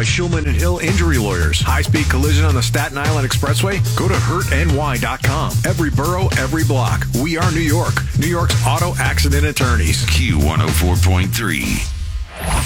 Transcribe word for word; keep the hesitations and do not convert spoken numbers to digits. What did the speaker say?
by Shulman and Hill Injury Lawyers. High-speed collision on the Staten Island Expressway? Go to hurt N Y dot com. Every borough, every block. We are New York. New York's auto accident attorneys. Q one oh four point three.